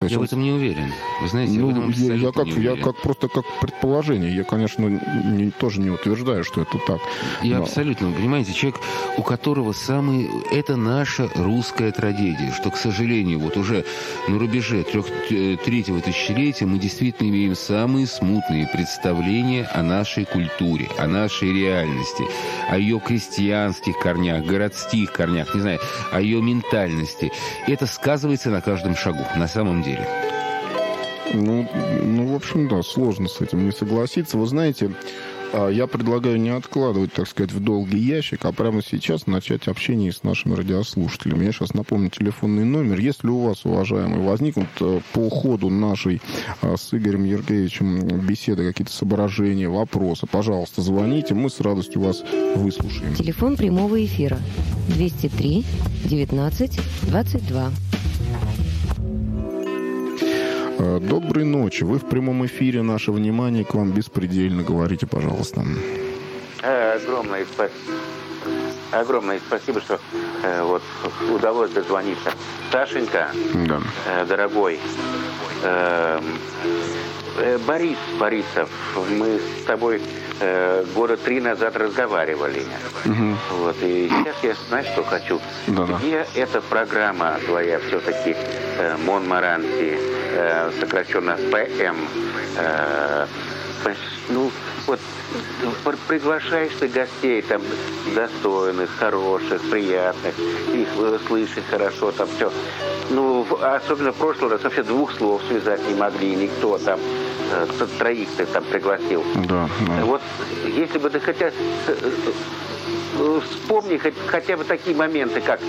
Я в этом не уверен. Вы знаете, я в этом абсолютно не уверен. Я просто как предположение. Я, конечно, тоже не утверждаю, что это так. Я абсолютно, понимаете, человек, у которого это наша русская трагедия, что, к сожалению, вот уже на рубеже третьего тысячелетия мы действительно имеем самые смутные представления о нашей культуре, о нашей реальности, о ее крестьянских корнях, городских корнях, не знаю, о ее ментальности. Это сказывается на каждом шагу, на самом деле. Ну, в общем, да, сложно с этим не согласиться. Вы знаете, я предлагаю не откладывать, так сказать, в долгий ящик, а прямо сейчас начать общение с нашими радиослушателями. Я сейчас напомню телефонный номер. Если у вас, уважаемые, возникнут по ходу нашей с Игорем Ергевичем беседы какие-то соображения, вопросы, пожалуйста, звоните, мы с радостью вас выслушаем. Телефон прямого эфира 203 19 22. Доброй ночи. Вы в прямом эфире. Наше внимание к вам беспредельно. Говорите, пожалуйста. Огромное спасибо, что вот удалось дозвониться. Сашенька, да. Дорогой, Борисов, мы с тобой года 3 назад разговаривали. Угу. Вот, и сейчас я, знаешь, что хочу? Да-да. Где эта программа твоя все-таки Монмаранси, сокращенно ПМ? Ну, вот приглашаешь ты гостей там достойных, хороших, приятных, их слышать хорошо, там все. Ну, особенно в прошлый раз вообще 2 слов связать не могли, никто там, 3 ты там пригласил. Да. Вот если бы ты хотя вспомни хотя бы такие моменты, как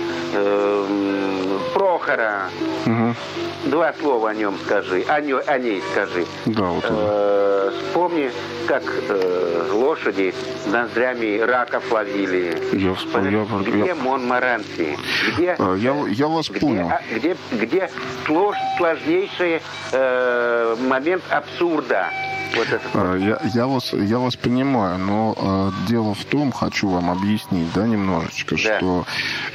Прохора. Угу. 2 слова о нем скажи, о ней скажи. Да, вот. Вспомни, как лошади ноздрями раков ловили. Я вспомнил. Где Монмаранси? Где, я вас понял. Где сложнейший момент абсурда? Вот это. Я вас понимаю, но дело в том, хочу вам объяснить, да, немножечко, да. Что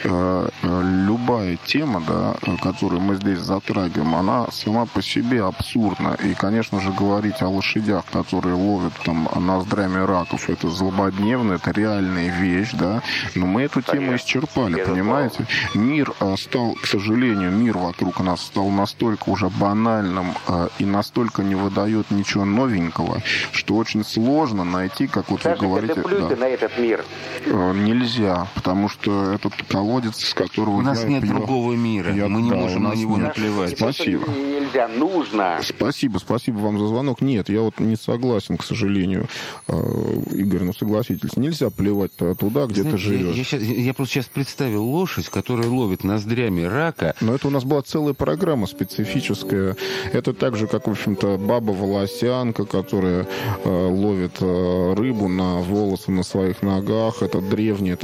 любая тема, да, которую мы здесь затрагиваем, она сама по себе абсурдна. И, конечно же, говорить о лошадях, которые ловят там ноздрями раков, это злободневно, это реальная вещь, да, но мы эту тему исчерпали, понимаете? Мир стал, к сожалению, мир вокруг нас стал настолько уже банальным и настолько не выдает ничего новенького, что очень сложно найти, как вот Саша, вы говорите... это плюсы на этот мир. Нельзя, потому что этот колодец, с которого у нас нет другого мира, мы не можем на него наплевать. Спасибо. Нельзя, нужно. Спасибо вам за звонок. Нет, я вот не согласен, к сожалению, Игорь, ну согласитесь, нельзя плевать туда, где ты живешь. Я просто сейчас представил лошадь, которая ловит ноздрями рака. Но это у нас была целая программа специфическая. Это так же, как, в общем-то, баба-волосянка, которая ловит рыбу на волосы на своих ногах. Это древняя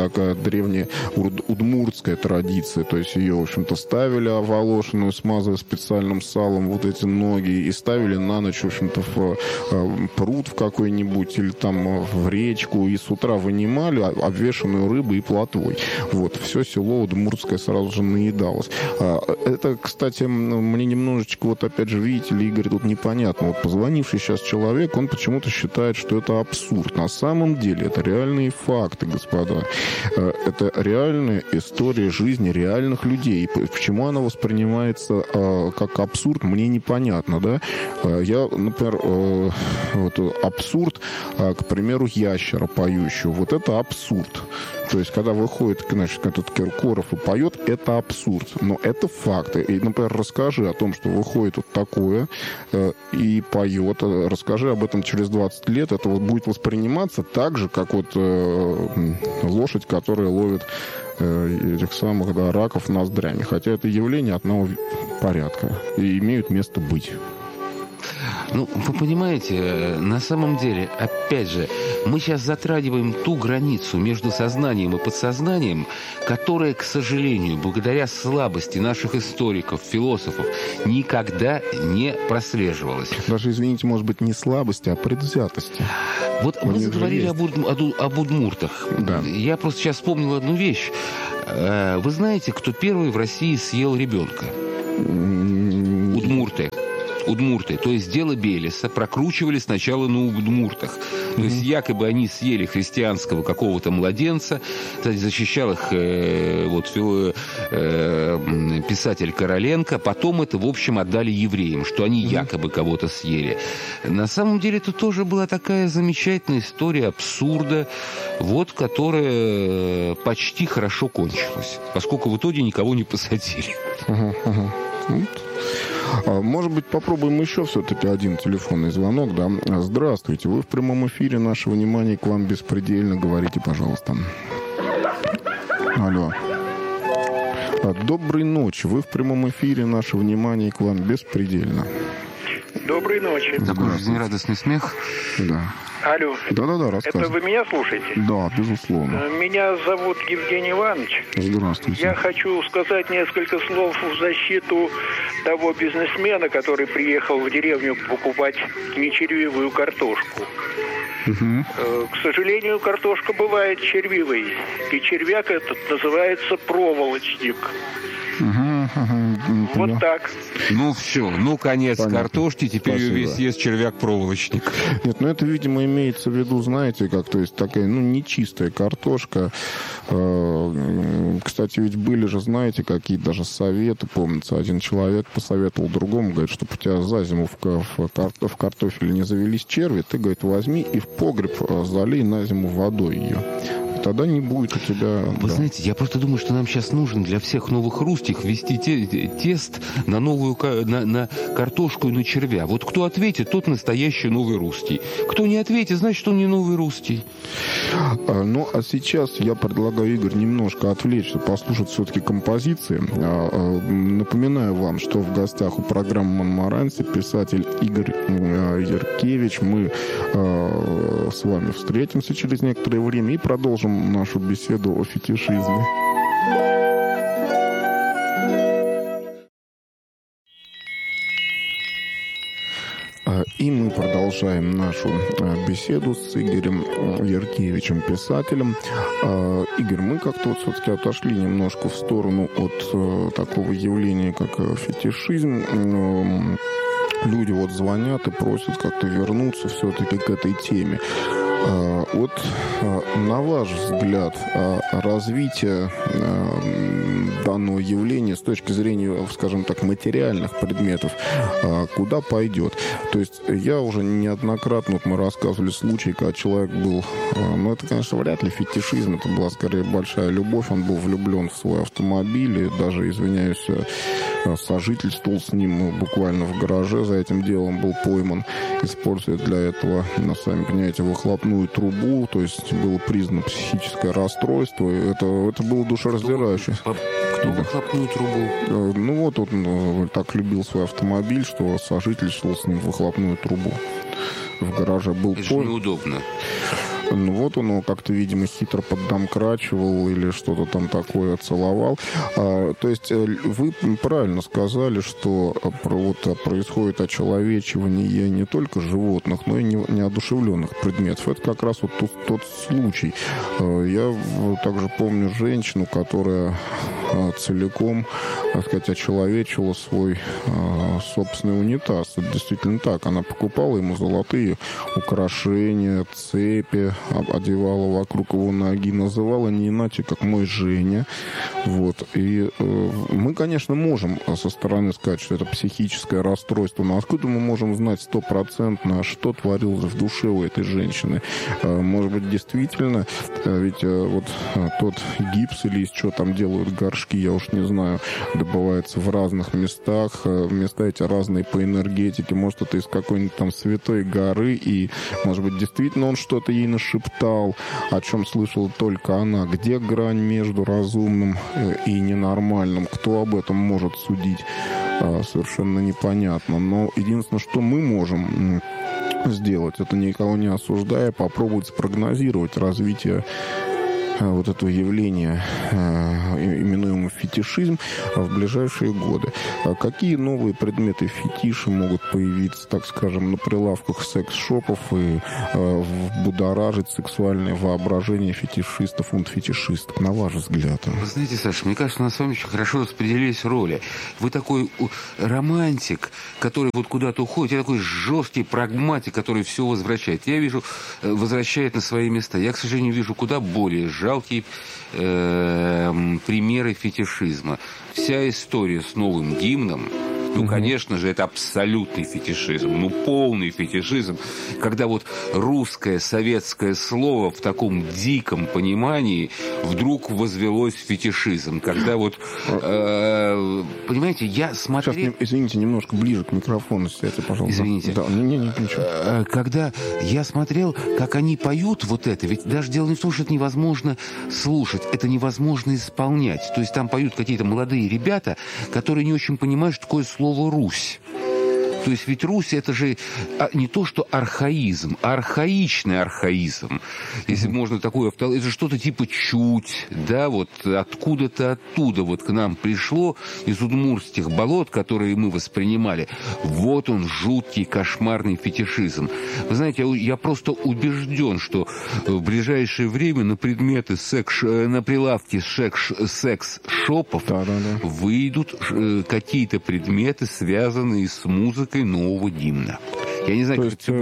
удмуртская традиция. То есть ее, в общем-то, ставили оволошенную, смазывая специальным салом вот эти ноги, и ставили на ночь, в общем-то, в пруд в какой-нибудь или там в речку, и с утра вынимали обвешанную рыбой и плотвой. Вот. Все село удмуртское сразу же наедалось. Это, кстати, мне немножечко, вот опять же, видите ли, Игорь, тут непонятно. Вот позвонивший сейчас человек, он почему-то считает, что это абсурд. На самом деле это реальные факты, господа. Это реальная история жизни реальных людей. И почему она воспринимается как абсурд, мне непонятно, да? Я, например, вот абсурд, к примеру, ящера поющего. Вот это абсурд. То есть, когда выходит, значит, этот Киркоров и поет, это абсурд. Но это факты. И, например, расскажи о том, что выходит вот такое и поет. Расскажи об этом через 20 лет. Это вот будет восприниматься так же, как вот лошадь, которая ловит этих самых, да, раков ноздрями. Хотя это явление одного порядка. И имеют место быть. Ну, вы понимаете, на самом деле, опять же, мы сейчас затрагиваем ту границу между сознанием и подсознанием, которая, к сожалению, благодаря слабости наших историков, философов, никогда не прослеживалась. Даже, извините, может быть, не слабости, а предвзятости. Вот мы заговорили об удмуртах. Да. Я просто сейчас вспомнил одну вещь. Вы знаете, кто первый в России съел ребенка? удмурты. То есть дело Белеса прокручивали сначала на удмуртах. То есть якобы они съели христианского какого-то младенца. Кстати, защищал их писатель Короленко. Потом это, в общем, отдали евреям, что они якобы кого-то съели. На самом деле это тоже была такая замечательная история абсурда, которая почти хорошо кончилась, поскольку в итоге никого не посадили. Может быть, попробуем еще все-таки один телефонный звонок, да? Здравствуйте, вы в прямом эфире, наше внимание к вам беспредельно, говорите, пожалуйста. Алло. Доброй ночи, вы в прямом эфире, наше внимание к вам беспредельно. Доброй ночи. Такой жизнерадостный смех. Да. Алло. Да-да-да, рассказывай. Это вы меня слушаете? Да, безусловно. Меня зовут Евгений Иванович. Здравствуйте. Я хочу сказать несколько слов в защиту того бизнесмена, который приехал в деревню покупать нечервивую картошку. К сожалению, картошка бывает червивой. И червяк этот называется проволочник. Вот так. Ну все, конец картошки, теперь весь есть червяк-проволочник. Нет, это, видимо, имеется в виду, знаете, то есть такая, нечистая картошка. Кстати, ведь были же, знаете, какие даже советы, помнится, один человек посоветовал другому, говорит, чтобы у тебя за зиму в картофеле не завелись черви, ты, говорит, возьми и в погреб залей на зиму водой ее. Тогда не будет у тебя... Вы знаете, я просто думаю, что нам сейчас нужно для всех новых рустих ввести тест на новую на картошку и на червя. Вот кто ответит, тот настоящий новый русский. Кто не ответит, значит, он не новый русский. А сейчас я предлагаю, Игорь, немножко отвлечься, послушать все-таки композиции. Напоминаю вам, что в гостях у программы «Монмаранси» писатель Игорь Яркевич. Мы с вами встретимся через некоторое время и продолжим нашу беседу о фетишизме. И мы продолжаем нашу беседу с Игорем Яркевичем, писателем. Игорь, мы как-то все-таки отошли немножко в сторону от такого явления, как фетишизм. Люди звонят и просят как-то вернуться все-таки к этой теме. На ваш взгляд, развитие данного явления с точки зрения, скажем так, материальных предметов, куда пойдет? То есть я уже неоднократно, мы рассказывали случаи, когда человек был, это, конечно, вряд ли фетишизм, это была скорее большая любовь, он был влюблен в свой автомобиль, и даже, извиняюсь, сожительствовал с ним буквально в гараже, за этим делом был пойман, используя для этого, сами понимаете, выхлопную трубу, то есть было признано психическое расстройство, это было душераздирающе. Кто выхлопную трубу? Он так любил свой автомобиль, что сожительствовал с ним в выхлопную трубу. В гараже был это же неудобно. Он как-то, видимо, хитро поддомкрачивал или что-то там такое целовал. То есть вы правильно сказали, что происходит очеловечивание не только животных, но и неодушевленных предметов. Это как раз тот случай. Я также помню женщину, которая целиком, так сказать, очеловечила свой собственный унитаз. Это действительно так. Она покупала ему золотые украшения, цепи, одевала вокруг его ноги, называла не иначе, как «мой Женя». И мы, конечно, можем со стороны сказать, что это психическое расстройство, но откуда мы можем знать стопроцентно, что творилось в душе у этой женщины? Может быть, действительно, ведь тот гипс или из чего там делают горшки, я уж не знаю, добывается в разных местах, места эти разные по энергетике, может, это из какой-нибудь там святой горы, и, может быть, действительно он что-то ей нашептал, о чем слышала только она. Где грань между разумным и ненормальным? Кто об этом может судить? Совершенно непонятно. Но единственное, что мы можем сделать, это, никого не осуждая, попробовать спрогнозировать развитие этого явления, именуемого фетишизм в ближайшие годы. Какие новые предметы фетиша могут появиться, так скажем, на прилавках секс-шопов и будоражить сексуальное воображение фетишистов, фетишисток, на ваш взгляд? Вы знаете, Саша, мне кажется, у нас с вами очень хорошо распределились роли. Вы такой романтик, который вот куда-то уходит, я такой жесткий прагматик, который все возвращает. Я вижу, возвращает на свои места. Я, к сожалению, вижу куда более жалкие примеры фетишизма. Вся история с новым гимном, ну, конечно же, это абсолютный фетишизм, ну, полный фетишизм, когда вот русское, советское слово в таком диком понимании вдруг возвелось в фетишизм, когда вот, понимаете, я смотрел... Сейчас, извините, немножко ближе к микрофону сядьте, пожалуйста. Извините. Да, ничего. Когда я смотрел, как они поют вот это, ведь даже дело не в том, что это невозможно слушать, это невозможно исполнять. То есть там поют какие-то молодые ребята, которые не очень понимают, что такое слово «Русь». То есть ведь Русь — это же не то, что архаизм, а архаичный архаизм. Если можно такое... Это же что-то типа чуть, да, вот откуда-то оттуда вот к нам пришло из удмуртских болот, которые мы воспринимали. Вот он, жуткий, кошмарный фетишизм. Вы знаете, я просто убежден, что в ближайшее время на предметы на прилавке секс-шопов выйдут какие-то предметы, связанные с музыкой нового гимна. Я не знаю, то есть...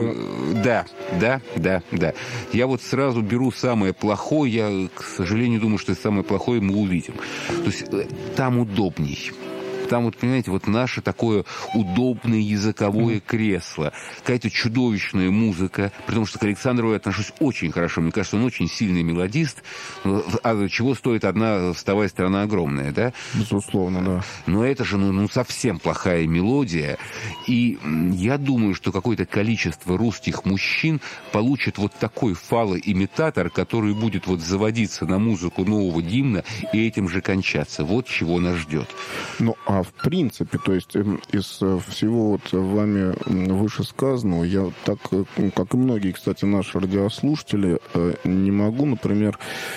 Да. Я вот сразу беру самое плохое. Я, к сожалению, думаю, что самое плохое мы увидим. То есть там удобней. Там вот, понимаете, вот наше такое удобное языковое кресло. Какая-то чудовищная музыка. При том, что к Александрову я отношусь очень хорошо. Мне кажется, он очень сильный мелодист. А чего стоит одна «Вставай, страна огромная», да? Безусловно, да. Но это же, совсем плохая мелодия. И я думаю, что какое-то количество русских мужчин получит вот такой фалоимитатор, который будет вот заводиться на музыку нового гимна и этим же кончаться. Вот чего нас ждет. Ну, а в принципе, то есть из всего вот вами вышесказанного, я так, как и многие, кстати, наши радиослушатели, не могу, например,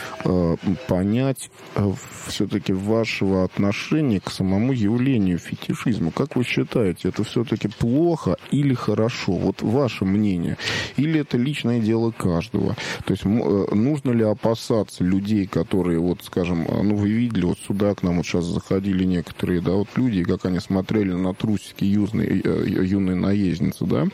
понять все-таки вашего отношения к самому явлению фетишизма. Как вы считаете, это все-таки плохо или хорошо? Вот ваше мнение. Или это личное дело каждого? То есть нужно ли опасаться людей, которые, вот, скажем, вы видели, вот сюда к нам вот сейчас заходили некоторые, да, вот люди, как они смотрели на трусики юной наездницы, да?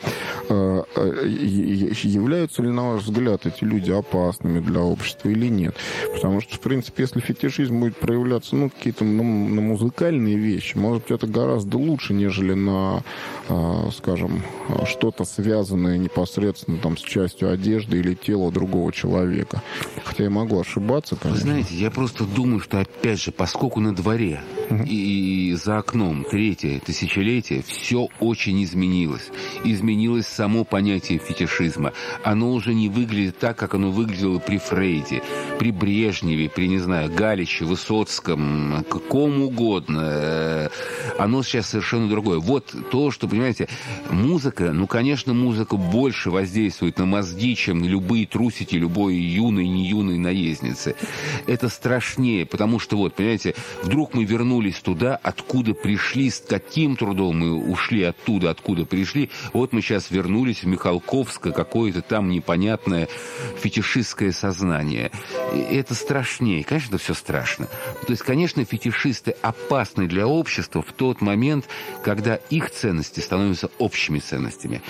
Являются ли, на ваш взгляд, эти люди опасными для общества или нет? Потому что, в принципе, если фетишизм будет проявляться, какие-то на музыкальные вещи, может быть, это гораздо лучше, нежели на, скажем, что-то связанное непосредственно там с частью одежды или тела другого человека. Хотя я могу ошибаться, конечно. Вы знаете, я просто думаю, что, опять же, поскольку на дворе и за окном 3-е тысячелетие, все очень изменилось. Изменилось само понятие фетишизма. Оно уже не выглядит так, как оно выглядело при Фрейде, при Брежневе, при, не знаю, Галиче, Высоцком, ком угодно. Оно сейчас совершенно другое. Вот то, что, понимаете, музыка, конечно, музыка больше воздействует на мозги, чем на любые трусики, любой юной, не юной наездницы. Это страшнее, потому что, вот, понимаете, вдруг мы вернулись туда, откуда пришли, с каким трудом мы ушли оттуда, откуда пришли. Вот мы сейчас вернулись в Михалковское, какое-то там непонятное фетишистское сознание. И это страшнее. Конечно, это все страшно. То есть, конечно, фетишисты опасны для общества в тот момент, когда их ценности становятся общими ценностями.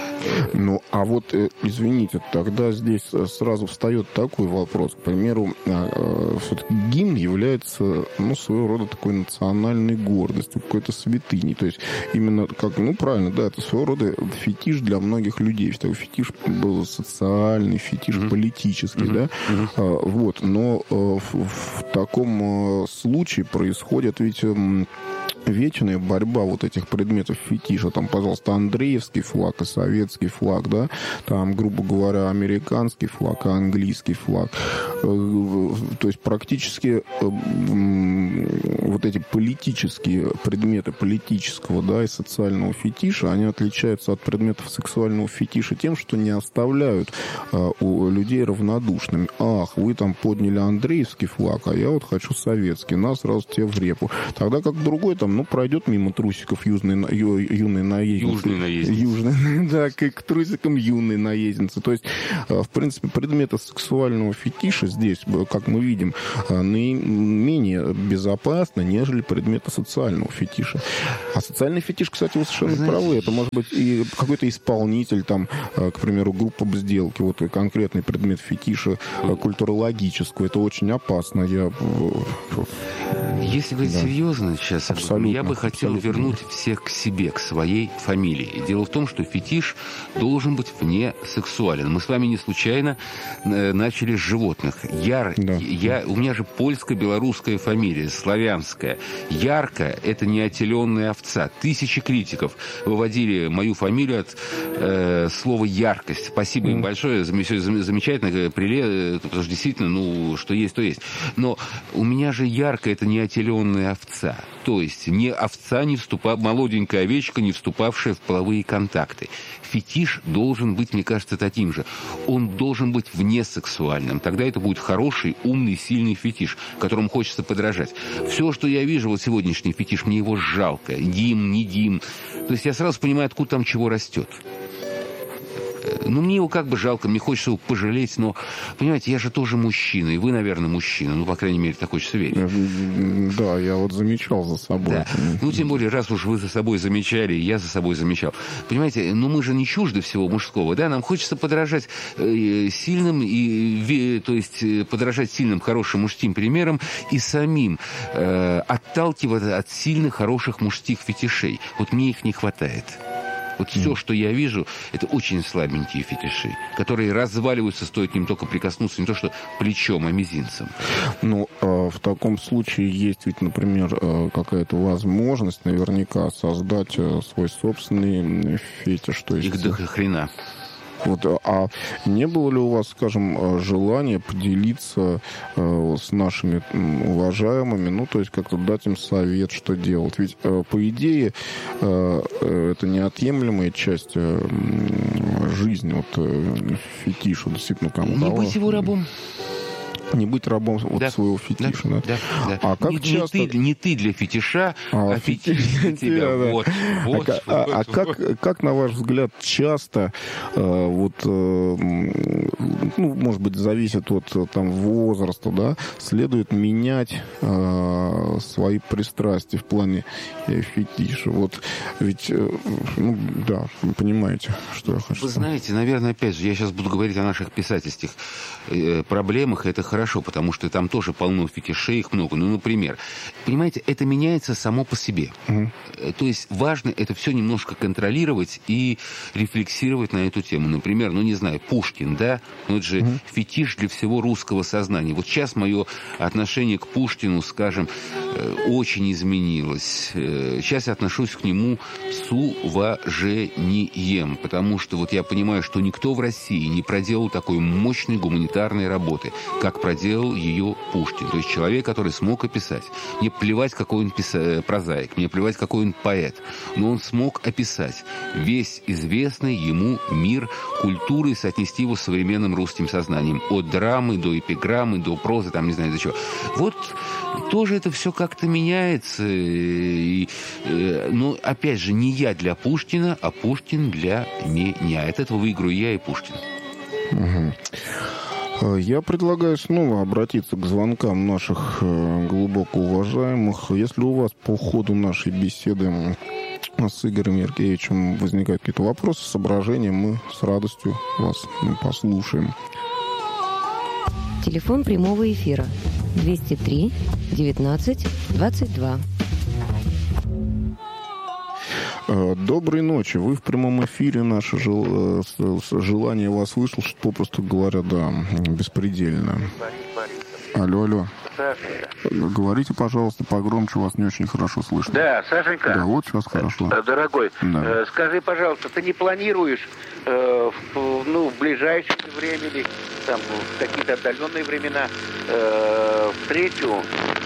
А вот, извините, тогда здесь сразу встает такой вопрос. К примеру, все-таки гимн является, своего рода такой национальной гордостью, какой-то святыней. То есть именно как, правильно, да, это своего рода фетиш для многих людей. Такой фетиш был социальный, фетиш политический, да. Вот, но в таком случае происходят ведь вечная борьба вот этих предметов фетиша. Там, пожалуйста, Андреевский флаг и советский флаг, да, там, грубо говоря, американский флаг и английский флаг. То есть практически вот эти политические предметы политического, да, и социального фетиша, они отличаются от предметов сексуального фетиша тем, что не оставляют у людей равнодушными. Ах, вы там подняли Андреевский флаг, а я вот хочу советский. Нас сразу тебе в репу. Тогда как другой там, ну, пройдет мимо трусиков юной наездницы. Южной, да, к трусикам юной наездницы. То есть, в принципе, предметы сексуального фетиша здесь, как мы видим, наименее безопасны, нежели предметы социального фетиша. А социальный фетиш, кстати, вы совершенно правы. Это может быть и какой-то исполнитель, там, к примеру, группа сделки. Вот конкретный предмет фетиша культурологического. Это очень опасно. Если говорить серьезно сейчас, я бы хотел вернуть всех к себе, к своей фамилии. Дело в том, что фетиш должен быть вне сексуален. Мы с вами не случайно начали с животных. У меня же польско-белорусская фамилия, славянская. Ярко – это неотеленная овца. Тысячи критиков выводили мою фамилию от слова «яркость». Спасибо им большое, замечательно, потому что действительно, ну, что есть, то есть. Но у меня же ярко – это неотеленная овца. То есть не овца, молоденькая овечка, не вступавшая в половые контакты. Фетиш должен быть, мне кажется, таким же. Он должен быть внесексуальным. Тогда это будет хороший, умный, сильный фетиш, которому хочется подражать. Все, что я вижу, вот сегодняшний фетиш, мне его жалко. Дим, не Дим. То есть я сразу понимаю, откуда там чего растет. Ну, мне его как бы жалко, мне хочется его пожалеть, но, понимаете, я же тоже мужчина, и вы, наверное, мужчина. Ну, по крайней мере, так хочется верить. Да, я вот замечал за собой. Да. Ну, тем более, раз уж вы за собой замечали, и я за собой замечал. Понимаете, ну, мы же не чужды всего мужского, да? Нам хочется подражать сильным, то есть подражать сильным, хорошим мужским примерам и самим отталкиваться от сильных, хороших мужских фетишей. Вот мне их не хватает. Вот все, что я вижу, это очень слабенькие фетиши, которые разваливаются, стоит к ним только прикоснуться, не то что плечом, а мизинцем. Ну, в таком случае есть ведь, например, какая-то возможность наверняка создать свой собственный фетиш. То есть... Их до хрена. Вот, а не было ли у вас, скажем, желания поделиться с нашими уважаемыми, ну, то есть как-то дать им совет, что делать? Ведь, по идее, это неотъемлемая часть жизни, вот фетиша, действительно, кому-то. Не быть его рабом. Не быть рабом вот своего фетиша. Да. А как часто... Не ты для фетиша, а фетиш для тебя. Как, на ваш взгляд, часто, вот, ну, может быть, зависит от там, возраста, да, следует менять свои пристрастия в плане фетиша? Вот, ведь, ну, да, вы понимаете, что я хочу сказать. Вы знаете, наверное, опять же, я сейчас буду говорить о наших писательских проблемах, это хорошо, потому что там тоже полно фетишей, их много. Ну, например, понимаете, это меняется само по себе. То есть важно это все немножко контролировать и рефлексировать на эту тему. Например, ну, не знаю, Пушкин, да? Ну, это же фетиш для всего русского сознания. Вот сейчас мое отношение к Пушкину, скажем, очень изменилось. Сейчас я отношусь к нему с уважением, потому что вот я понимаю, что никто в России не проделал такой мощной гуманитарной работы, как проделал ее Пушкин. То есть человек, который смог описать. Мне плевать, какой он прозаик, мне плевать, какой он поэт, но он смог описать весь известный ему мир культуры и соотнести его с современным русским сознанием. От драмы до эпиграммы, до прозы, там не знаю до чего. Вот тоже это все как-то меняется. Но, опять же, не я для Пушкина, а Пушкин для меня. От этого выиграю я и Пушкин. Я предлагаю снова обратиться к звонкам наших глубоко уважаемых. Если у вас по ходу нашей беседы с Игорем Яркевичем возникают какие-то вопросы, соображения, мы с радостью вас послушаем. Телефон прямого эфира 203 19 22. Доброй ночи. Вы в прямом эфире. Наше желание вас выслушать, попросту говоря, да, беспредельно. Алло. Сашенька. Говорите, пожалуйста, погромче, вас не очень хорошо слышно. Да, Сашенька. Да, вот сейчас хорошо. Дорогой, Да. скажи, пожалуйста, ты не планируешь в ближайшее время или там, в какие-то отдаленные времена встречу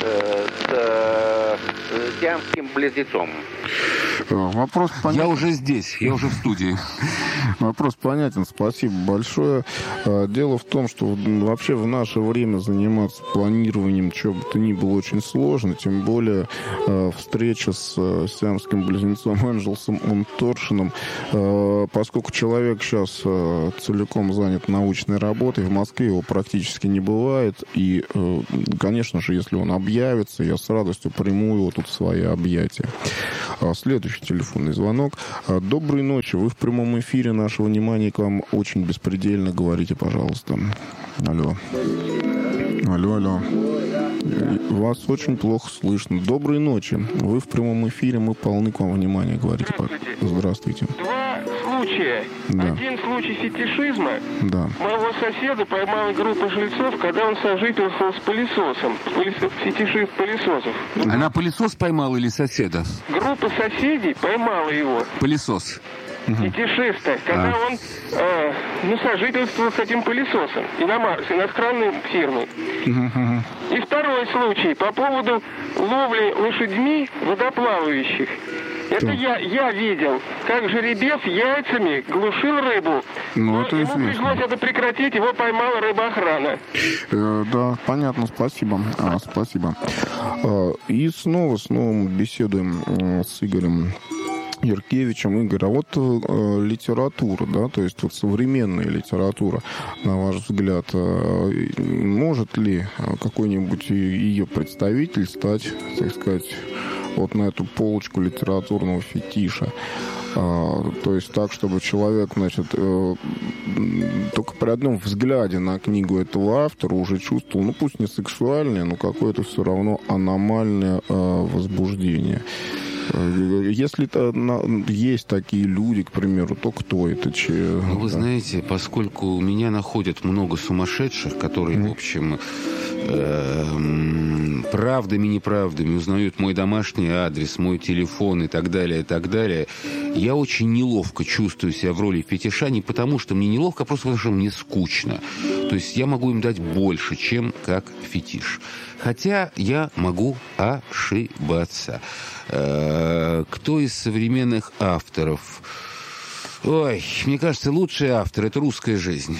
с сиамским близнецом? Вопрос понятен. Я уже здесь, я уже в студии. Вопрос понятен, спасибо большое. Дело в том, что вообще в наше время заниматься планированием чего бы то ни было очень сложно, тем более встреча с сиамским близнецом Энджелсом Торшином, поскольку человек сейчас целиком занят научной работой, в Москве его практически не бывает, и, конечно же, если он объявится, я с радостью приму его тут в свои объятия. Следующий телефонный звонок. Доброй ночи, вы в прямом эфире, наше внимание к вам очень беспредельно, говорите, пожалуйста. Алло. Алло. Вас очень плохо слышно. Доброй ночи. Вы в прямом эфире, мы полны к вам внимания, говорите. Здравствуйте. Два случая. Да. Один случай фетишизма. Да. Моего соседа поймала группа жильцов, когда он сожительствовал с пылесосом. Фетишист пылесосов. Она пылесос поймала или соседа? Группа соседей поймала его. Пылесос. Фетишиста, когда он сожительствовал с этим пылесосом. С иностранной фирмой. И второй случай по поводу ловли лошадьми водоплавающих. Это я видел, как жеребец яйцами глушил рыбу. Ну, это ему известно. пришлось это прекратить, его поймала рыбоохрана. Да, понятно, спасибо. Спасибо. И снова мы беседуем с Игорем Яркевичем. Игорь, а вот литература, да, то есть вот современная литература, на ваш взгляд, может ли какой-нибудь ее представитель стать, так сказать, вот на эту полочку литературного фетиша? То есть так, чтобы человек, значит, только при одном взгляде на книгу этого автора уже чувствовал, ну пусть не сексуальное, но какое-то все равно аномальное возбуждение. Если есть такие люди, к примеру, то кто это? Ну, вы знаете, поскольку меня находят много сумасшедших, которые, в общем, правдами, неправдами узнают мой домашний адрес, мой телефон и так далее, я очень неловко чувствую себя в роли фетиша, не потому что мне неловко, а просто потому что мне скучно. То есть я могу им дать больше, чем как фетиш. Хотя я могу ошибаться. Кто из современных авторов? Ой, мне кажется, лучший автор – это «Русская жизнь».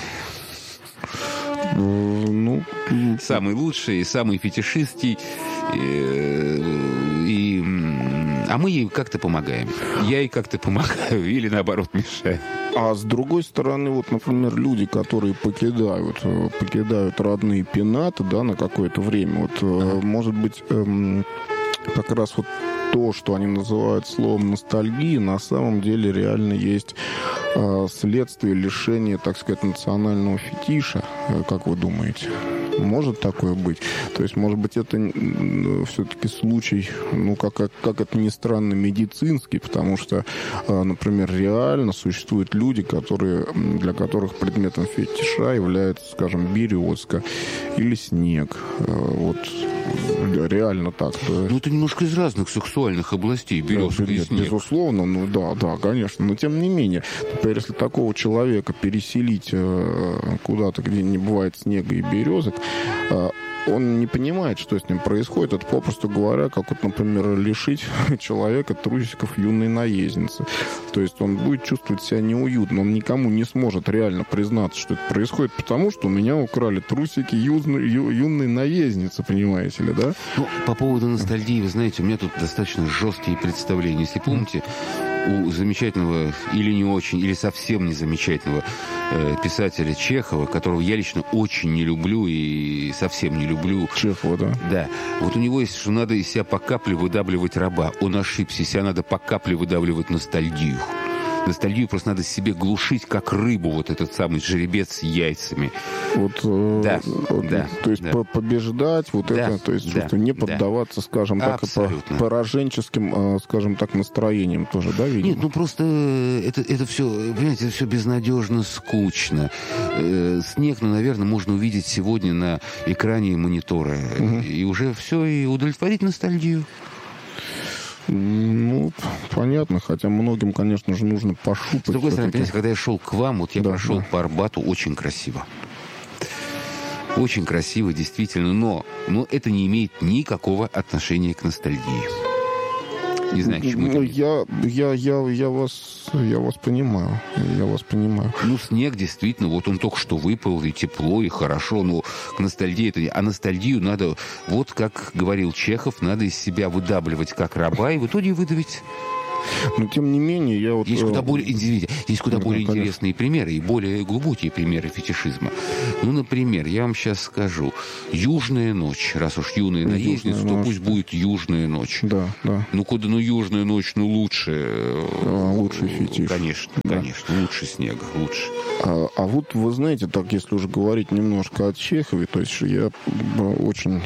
Самый лучший, самый фетишистский. А мы ей как-то помогаем. Я ей как-то помогаю или, наоборот, мешаю. А с другой стороны, вот, например, люди, которые покидают родные пенаты, да, на какое-то время, вот, может быть, как раз вот то, что они называют словом ностальгия, на самом деле реально есть следствие лишения, так сказать, национального фетиша, как вы думаете? Может такое быть? То есть, может быть, это все-таки случай, как это ни странно, медицинский, потому что, например, реально существуют люди, для которых предметом фетиша является, скажем, березка или снег. Вот реально так. Ну, это немножко из разных сексуальных областей, березка и снег. Безусловно, да, конечно. Но, тем не менее, теперь, если такого человека переселить куда-то, где не бывает снега и березок, он не понимает, что с ним происходит. Это, попросту говоря, как вот, например, лишить человека трусиков юной наездницы. То есть он будет чувствовать себя неуютно. Он никому не сможет реально признаться, что это происходит, потому что у меня украли трусики юной наездницы, понимаете ли, да? Ну, по поводу ностальгии, вы знаете, у меня тут достаточно жесткие представления. Если помните, у замечательного или не очень, или совсем не замечательного писателя Чехова, которого я лично очень не люблю и совсем не люблю. Чехова, да? Да. Вот у него есть, что надо из себя по капле выдавливать раба. Он ошибся. Из себя надо по капле выдавливать ностальгию. Ностальгию просто надо себе глушить, как рыбу, вот этот самый жеребец с яйцами. То есть побеждать это, то есть чувство, не поддаваться, скажем так, пораженческим, скажем так, настроениям тоже, да, видимо? Нет, просто это все, понимаете, это все безнадежно скучно. Снег, наверное, можно увидеть сегодня на экране монитора. И уже все, и удовлетворить ностальгию. Понятно, хотя многим, конечно же, нужно пошупать. С другой стороны, понимаете, когда я шел к вам, я прошел по Арбату, очень красиво. Очень красиво, действительно, но это не имеет никакого отношения к ностальгии. Не знаю, к чему это. Я вас понимаю. Снег действительно, вот он только что выпал, и тепло, и хорошо, но к ностальгии это не. А ностальгию надо, вот как говорил Чехов, надо из себя выдабливать как раба, и в итоге выдавить. Но, тем не менее, я вот... Есть куда более интересные примеры и более глубокие примеры фетишизма. Например, я вам сейчас скажу. «Южная ночь». Раз уж юная наездница, то пусть будет «Южная ночь». Да. «Южная ночь», лучше... Лучший фетиш. Конечно, лучше снега, лучше. А вот вы знаете, так, если уже говорить немножко о Чехове, то есть я очень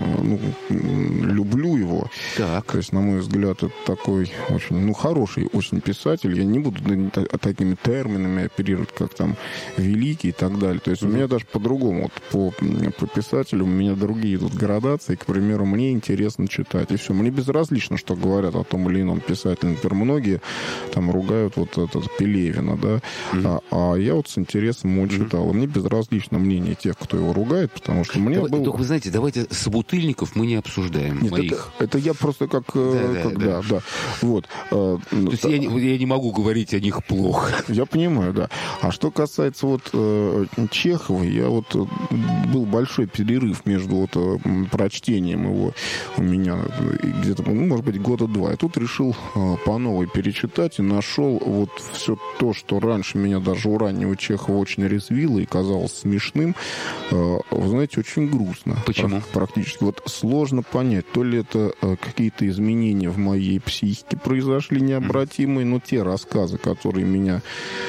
люблю его. Так. То есть, на мой взгляд, это такой очень, хороший очень писатель. Я не буду такими терминами оперировать, как там великий и так далее. То есть у меня даже по-другому, по писателю у меня другие тут градации. К примеру, мне интересно читать. И все. Мне безразлично, что говорят о том или ином писателе. Например, многие там ругают вот этот Пелевина, да. А я вот с интересом его читал. И мне безразлично мнение тех, кто его ругает, потому что мне было... Только вы знаете, давайте собутыльников мы не обсуждаем. Нет, это я просто как... Да. Вот. То есть я не могу говорить о них плохо. Я понимаю, да. А что касается Чехова, я был большой перерыв между прочтением его у меня где-то, может быть, года 2. Я тут решил по новой перечитать и нашел все то, что раньше меня даже у раннего Чехова очень резвило и казалось смешным. Вы знаете, очень грустно. Почему? Практически. Сложно понять, то ли это какие-то изменения в моей психике произошли необратимые, но те рассказы, которые меня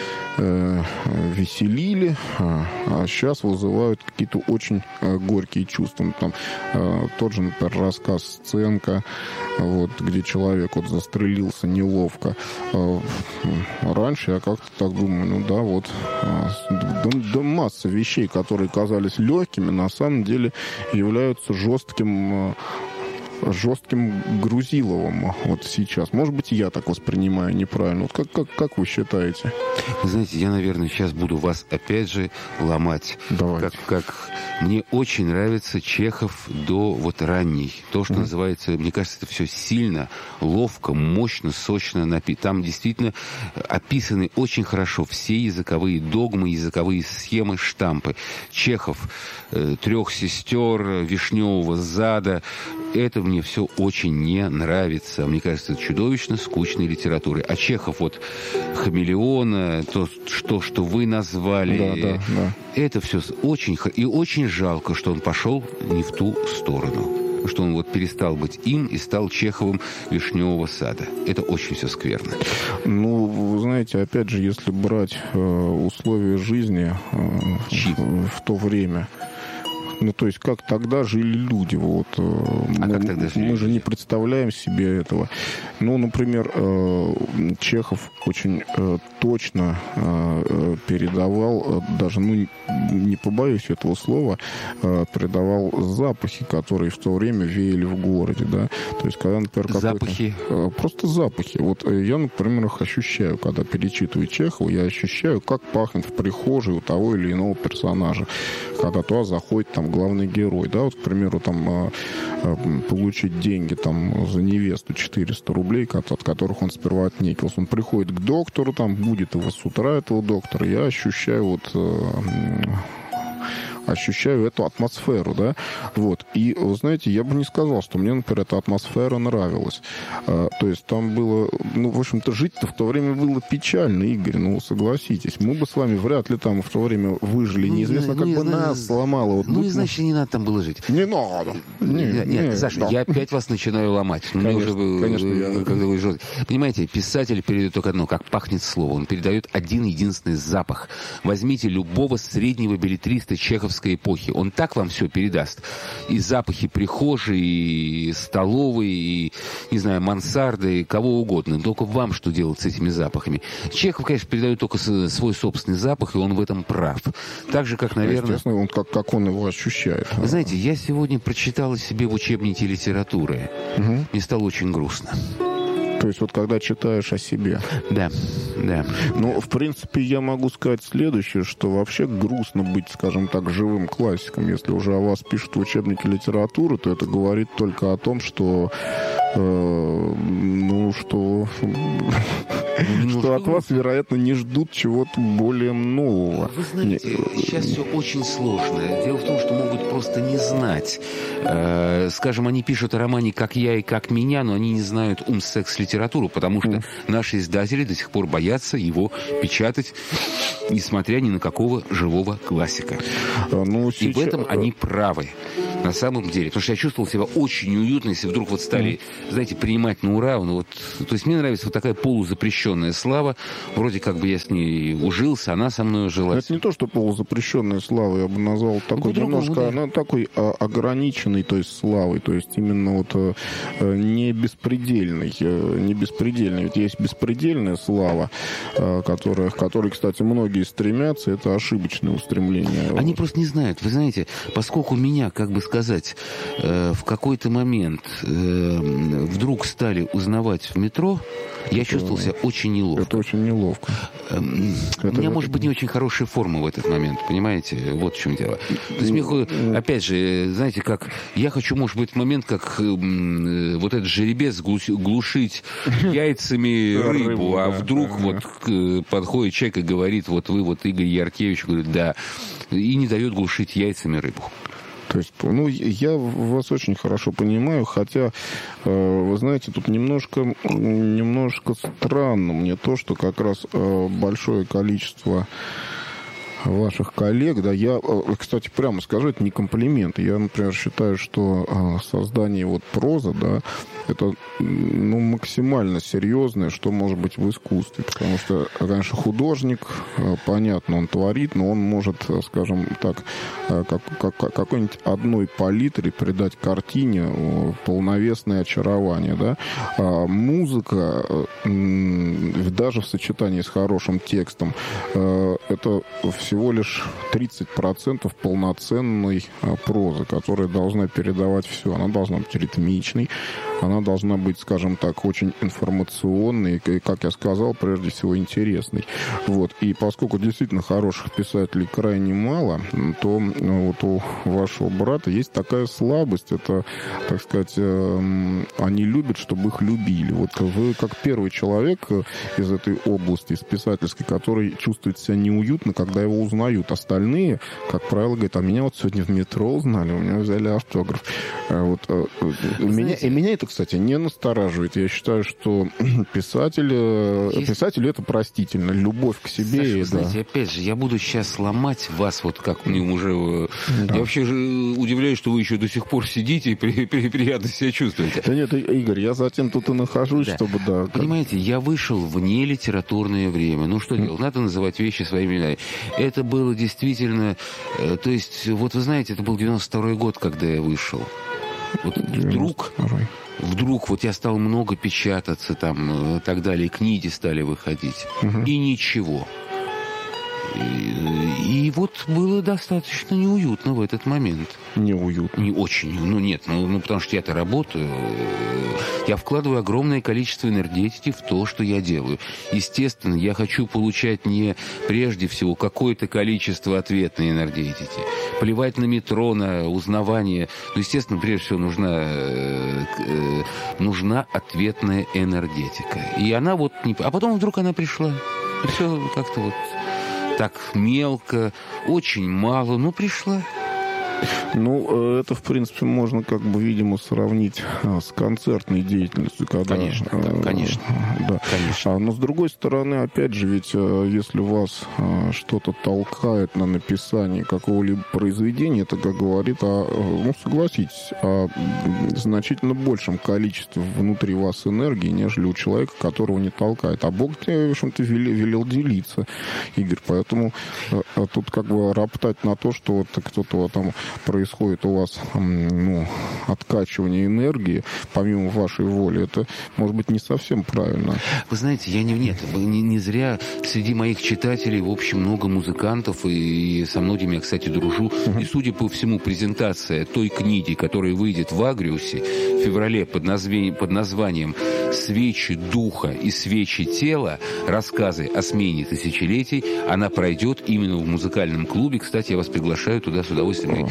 веселили, а сейчас вызывают какие-то очень горькие чувства. Там тот же, например, рассказ «Сценка», где человек застрелился неловко. Раньше я как-то так думаю, масса вещей, которые казались легкими, на самом деле являются жестким Грузиловым сейчас. Может быть, я так воспринимаю неправильно. Как вы считаете? Вы знаете, я, наверное, сейчас буду вас опять же ломать. Давайте. Как мне очень нравится Чехов до ранний. То, что называется, мне кажется, это все сильно, ловко, мощно, сочно написано. Там действительно описаны очень хорошо все языковые догмы, языковые схемы, штампы. Чехов, «Трех сестер», «Вишневого зада». Это мне все очень не нравится. Мне кажется, это чудовищно скучной литературы. А Чехов, «Хамелеона», то, что вы назвали, да. Это все очень... И очень жалко, что он пошел не в ту сторону. Что он перестал быть им и стал Чеховым «Вишневого сада». Это очень все скверно. Вы знаете, опять же, если брать условия жизни в то время... то есть, как тогда жили люди. Мы же не представляем себе этого. Например, Чехов очень точно передавал, даже, не побоюсь этого слова, передавал запахи, которые в то время веяли в городе, да. То есть, когда, например, запахи? Просто запахи. Я, например, их ощущаю, когда перечитываю Чехова, я ощущаю, как пахнет в прихожей у того или иного персонажа. Когда туда заходит главный герой, да, к примеру, получить деньги за невесту 400 рублей, от которых он сперва отнекивался. Он приходит к доктору, будет его с утра, этого доктора. Я ощущаю ощущаю эту атмосферу, да, вот. И, вы знаете, я бы не сказал, что мне, например, эта атмосфера нравилась. То есть там было, ну, в общем-то, жить-то в то время было печально, Игорь, ну, согласитесь. Мы бы с вами вряд ли там в то время выжили, неизвестно, как бы нас сломало. Вот, ну, и значит, не надо там было жить. Не надо. Нет, Саша, да. Я опять вас начинаю ломать. Конечно, понимаете, писатель передает только одно, как пахнет слово. Он передает один единственный запах. Возьмите любого среднего беллетриста чеховской эпохи. Он так вам все передаст. И запахи прихожей, и столовой, и, не знаю, мансарды, и кого угодно. Только вам что делать с этими запахами. Чехов, конечно, передает только свой собственный запах, и он в этом прав. Так же, как, наверное... Естественно, он, как он его ощущает. Вы знаете, я сегодня прочитал себе в учебнике литературы. Угу. Мне стало очень грустно. То есть вот когда читаешь о себе. Да, да. Ну, в принципе, я могу сказать следующее, что вообще грустно быть, скажем так, живым классиком. Если уже о вас пишут в учебнике литературы, то это говорит только о том, что... что от вас, вероятно, не ждут чего-то более нового. Вы знаете, сейчас все очень сложно. Дело в том, что могут просто не знать. Скажем, они пишут о романе «Как я и как меня», но они не знают секс-литературу, потому что наши издатели до сих пор боятся его печатать, несмотря ни на какого живого классика. И в этом они правы. На самом деле. Потому что я чувствовал себя очень неуютно, если вдруг вот стали, знаете, принимать на ура. Ну, вот, то есть мне нравится вот такая полузапрещенная слава. Вроде как бы я с ней ужился, она со мной ужилась. Это не то, что полузапрещенная слава, я бы назвал такой немножко, она такой ограниченной, то есть славой. То есть именно вот не беспредельной. Не беспредельной. Ведь есть беспредельная слава, которой, кстати, многие стремятся. Это ошибочное устремление. Они просто не знают. Вы знаете, поскольку меня, как бы сказать, в какой-то момент вдруг стали узнавать в метро, я чувствовал себя очень неловко. Это очень неловко. У меня, может быть, не очень хорошая форма в этот момент, понимаете? Вот в чем дело. То есть мне, опять же, знаете, как я хочу, может быть, в момент, как вот этот жеребец глушить яйцами рыбу, а вдруг вот подходит человек и говорит, вот вы, вот Игорь Яркевич, говорит, да, и не дает глушить яйцами рыбу. То есть, ну, я вас очень хорошо понимаю, хотя, вы знаете, тут немножко странно мне то, что как раз большое количество ваших коллег, да, я, кстати, прямо скажу, это не комплимент. Я, например, считаю, что создание вот прозы, да, это, ну, максимально серьезное, что может быть в искусстве. Потому что, конечно, художник, понятно, он творит, но он может, скажем так, какой-нибудь одной палитре придать картине полновесное очарование, да. А музыка, даже в сочетании с хорошим текстом, это всего лишь 30% полноценной прозы, которая должна передавать все. Она должна быть ритмичной, она должна быть, скажем так, очень информационной и, как я сказал, прежде всего интересной. Вот. И поскольку действительно хороших писателей крайне мало, то вот у вашего брата есть такая слабость. Это, так сказать, они любят, чтобы их любили. Вот вы как первый человек из этой области, из писательской, который чувствует себя неуютно, когда его узнают. Остальные, как правило, говорят, а меня вот сегодня в метро узнали, у меня взяли автограф. Вот. Меня это, кстати, не настораживает. Я считаю, что писателю это простительно. Любовь к себе. Саша, вы знаете, опять же, я буду сейчас ломать вас, вот как мне уже... Да. Я вообще же удивляюсь, что вы еще до сих пор сидите и приятно себя чувствуете. Да нет, Игорь, я затем тут и нахожусь, да. Чтобы... Да, понимаете, я вышел в нелитературное время. Ну, что делать? Надо называть вещи своими именами. Это было действительно... То есть, вот вы знаете, это был 92-й год, когда я вышел. Вот вдруг вот я стал много печататься там и так далее, и книги стали выходить. И ничего. И вот было достаточно неуютно в этот момент. Неуютно? Не очень. Ну, нет, потому что я-то работаю. Я вкладываю огромное количество энергетики в то, что я делаю. Естественно, я хочу получать не прежде всего какое-то количество ответной энергетики. Плевать на метро, на узнавание. Но, естественно, прежде всего нужна ответная энергетика. И она вот... А потом вдруг она пришла. И все как-то вот... так мелко, очень мало, но пришла. Ну, это, в принципе, можно, как бы, видимо, сравнить с концертной деятельностью. Когда, конечно, да, конечно. Да. Конечно. Но, с другой стороны, опять же, ведь если вас что-то толкает на написание какого-либо произведения, это, как говорит, согласитесь, о значительно большем количестве внутри вас энергии, нежели у человека, которого не толкает. А Бог тебе, в общем-то, велел делиться, Игорь. Поэтому тут, как бы, роптать на то, что вот кто-то там происходит у вас откачивание энергии, помимо вашей воли, это, может быть, не совсем правильно. Вы знаете, не зря среди моих читателей, в общем, много музыкантов, и со многими я, кстати, дружу. И, судя по всему, презентация той книги, которая выйдет в Агриусе в феврале под названием «Свечи духа и свечи тела. Рассказы о смене тысячелетий», она пройдет именно в музыкальном клубе. Кстати, я вас приглашаю туда с удовольствием.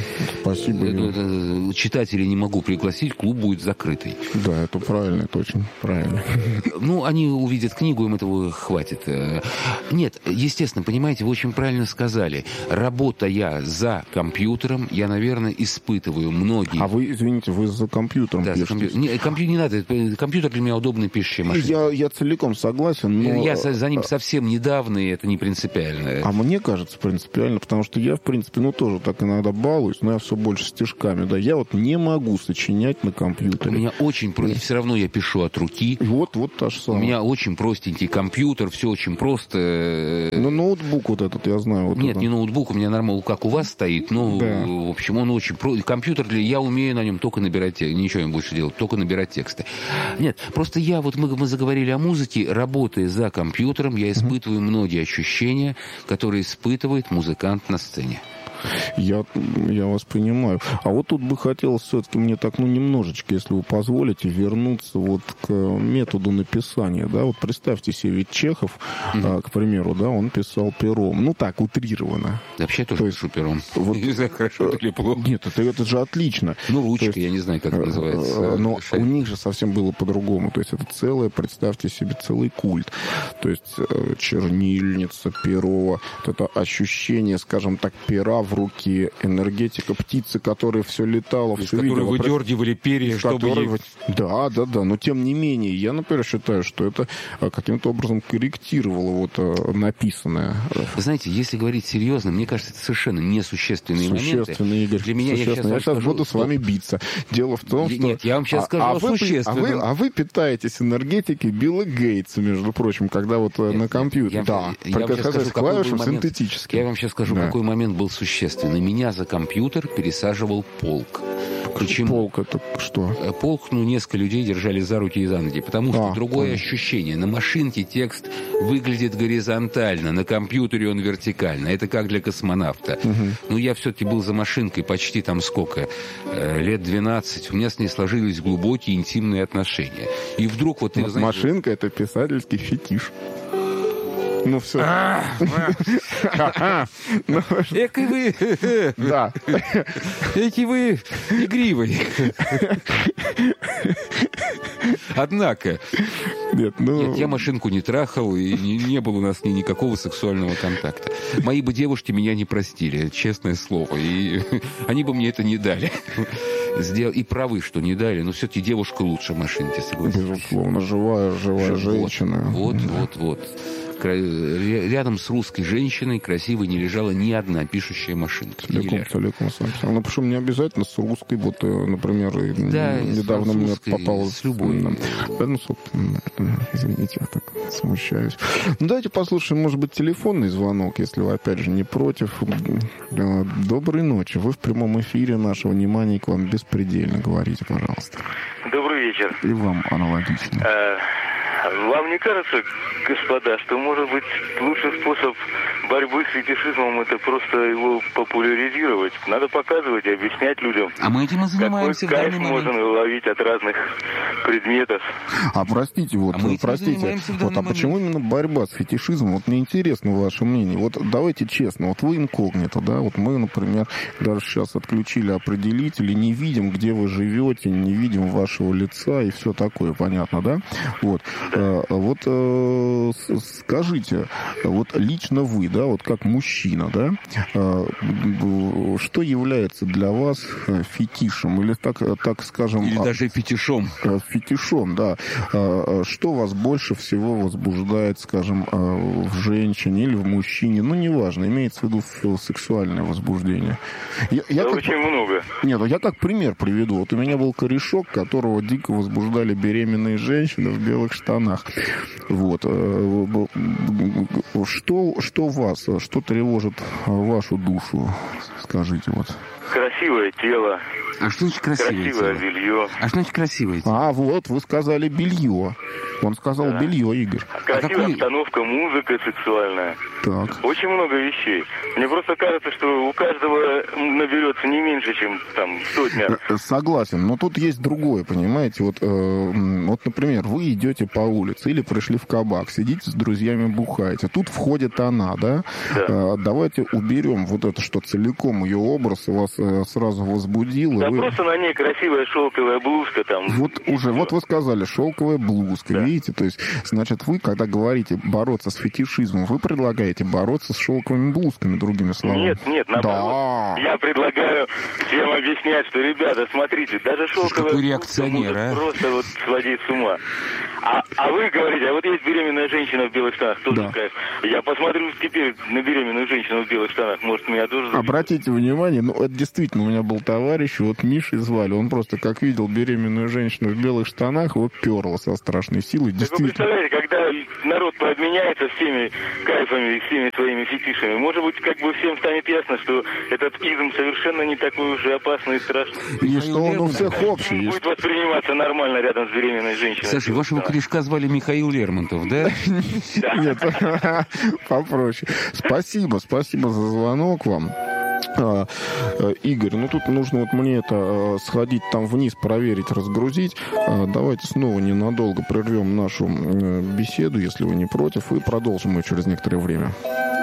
Спасибо. Читателей не могу пригласить, клуб будет закрытый. Да, это правильно, это очень правильно. Ну, они увидят книгу, им этого хватит. Нет, естественно, понимаете, вы очень правильно сказали. Работая за компьютером, я, наверное, испытываю многие... А вы, извините, вы за компьютером пишете? Да, за компьютер не надо. Компьютер для меня удобная пишущая машина. Я целиком согласен, но... Я за ним совсем недавно, и это не принципиально. А мне кажется принципиально, потому что я, в принципе, тоже так иногда балуюсь, но я все больше стишками, да. Я вот не могу сочинять на компьютере. У меня очень просто. Все равно я пишу от руки. Вот та же самая. У меня очень простенький компьютер, все очень просто. Ну, ноутбук вот этот, я знаю. Вот Нет, это. не ноутбук, у меня нормально, как у вас стоит, но, да. В общем, он очень... Компьютер, я умею на нем только набирать... Ничего не больше делать, только набирать тексты. Нет, просто мы заговорили о музыке, работая за компьютером, я испытываю многие ощущения, которые испытывает музыкант на сцене. Я вас понимаю. А вот тут бы хотелось все-таки мне так, немножечко, если вы позволите, вернуться вот к методу написания, да, вот представьте себе, ведь Чехов, к примеру, да, он писал пером, так, утрированно. Вообще тоже пишу пером. Вот, не знаю, хорошо или плохо. Нет, это же отлично. Ручка, я не знаю, как это называется. Но у них же совсем было по-другому, то есть это целое, представьте себе, целый культ. То есть чернильница, перо, вот это ощущение, скажем так, пера в руке, энергетика птицы, которая все летала, все видела. Которые выдергивали перья, чтобы... Да, но тем не менее, я, например, считаю, что это каким-то образом корректировало написанное. Вы знаете, если говорить серьезно, мне кажется, это совершенно несущественные моменты. Игорь, для меня, я сейчас буду с вами биться. Дело в том, что... Нет, я вам сейчас скажу о существенном. А вы питаетесь энергетикой Билла Гейтса, между прочим, когда на компьютере. Да, с клавишем синтетически. Я вам сейчас скажу, какой момент был существенный. Меня за компьютер пересаживал полк. Почему? Полк это что? Полк, несколько людей держали за руки и за ноги, потому что другое ощущение. На машинке текст выглядит горизонтально, на компьютере он вертикально. Это как для космонавта. Я все-таки был за машинкой почти лет 12. У меня с ней сложились глубокие интимные отношения. И вдруг машинка — это писательский фетиш. Все. Эки вы... Да. Эки вы игривый. Однако... Нет, я машинку не трахал, и не было у нас никакого сексуального контакта. Мои бы девушки меня не простили, честное слово. И они бы мне это не дали. И правы, что не дали, но все-таки девушка лучше машинки, согласитесь. Безусловно, живая женщина. Вот. Рядом с русской женщиной красивой не лежала ни одна пишущая машинка. Целиком. Ну, причем не обязательно с русской, например, недавно мне попалось... С любой. Извините, я так смущаюсь. Давайте послушаем, может быть, телефонный звонок, если вы, опять же, не против. Доброй ночи. Вы в прямом эфире. Наше внимание к вам беспредельно. Говорите, пожалуйста. Добрый вечер. И вам аналогично. Вам не кажется, господа, что, может быть, лучший способ борьбы с фетишизмом — это просто его популяризировать? Надо показывать и объяснять людям, а мы этим и занимаемся какой кайф можно ловить от разных предметов. Простите, почему именно борьба с фетишизмом? Мне интересно ваше мнение. Давайте честно, вы инкогнито, да? Мы, например, даже сейчас отключили определители, не видим, где вы живете, не видим вашего лица и все такое, понятно, да? Скажите, лично вы, да, да, вот как мужчина, да, что является для вас фетишем, или так скажем... Или даже фетишом. Фетишом, да. Что вас больше всего возбуждает, скажем, в женщине или в мужчине? Ну, неважно, имеется в виду сексуальное возбуждение. Очень много. Нет, я как пример приведу. Вот у меня был корешок, которого дико возбуждали беременные женщины в белых штанах. Вот. Что вас, что тревожит вашу душу? Скажите вот. Красивое тело. А что значит красивое белье. А что значит красивое тело? А, вот, вы сказали белье. Он сказал белье, Игорь. Красивая обстановка, музыка сексуальная. Так. Очень много вещей. Мне просто кажется, что у каждого наберется не меньше, чем там сотня. Согласен, но тут есть другое, понимаете? Вот, например, вы идете по улице или пришли в кабак, сидите с друзьями, бухаете. Тут входит она, да? Давайте уберем вот это, что целиком ее образ вас сразу возбудил. Да, просто на ней красивая шелковая блузка там. Вот вы сказали, шелковая блузка, да. Видите? То есть, значит, вы, когда говорите бороться с фетишизмом, вы предлагаете бороться с шелковыми блузками, другими словами. Нет, наоборот. Да. Я предлагаю всем объяснять, что, ребята, смотрите, даже шелковая блузка может просто вот сводить с ума. А вы говорите, а вот есть беременная женщина в белых штанах, тоже кайф. Я посмотрю теперь на беременную женщину в белых штанах, может, меня тоже... Обратите внимание, это действительно, у меня был товарищ, вот Мишей звали, он просто как видел беременную женщину в белых штанах, его перло со страшной силой, действительно. Вы представляете, когда народ пообменяется всеми кайфами и всеми своими фетишами, может быть, как бы всем станет ясно, что этот изм совершенно не такой уж и опасный и страшный. И что он у всех общий. Он будет восприниматься нормально рядом с беременной женщиной. Саша, вашего корешка звали Михаил Лермонтов, да? Нет, попроще. Спасибо за звонок вам. Игорь, тут нужно мне это сходить там вниз, проверить, разгрузить. Давайте снова ненадолго прервем нашу беседу, если вы не против, и продолжим ее через некоторое время.